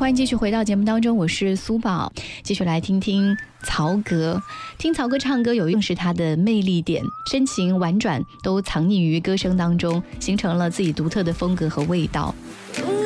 欢迎继续回到节目当中，我是苏宝，继续来听听曹格。听曹格唱歌有用是他的魅力点，深情婉转都藏匿于歌声当中，形成了自己独特的风格和味道。